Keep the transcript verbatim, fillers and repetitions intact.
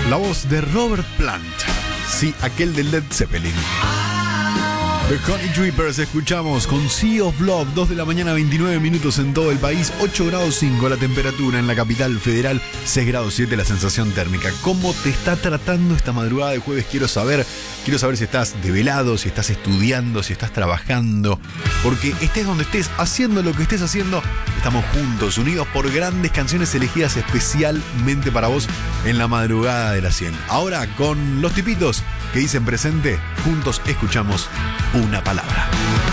La voz de Robert Plant. Sí, aquel de Led Zeppelin. The Honey Drippers escuchamos con Sea of Love, dos de la mañana, veintinueve minutos en todo el país, ocho grados cinco la temperatura en la capital federal, seis grados siete la sensación térmica. ¿Cómo te está tratando esta madrugada de jueves? Quiero saber, quiero saber si estás develado, si estás estudiando, si estás trabajando, porque estés donde estés, haciendo lo que estés haciendo, estamos juntos, unidos por grandes canciones elegidas especialmente para vos en la madrugada de la cien. Ahora, con los tipitos que dicen presente, juntos escuchamos una palabra.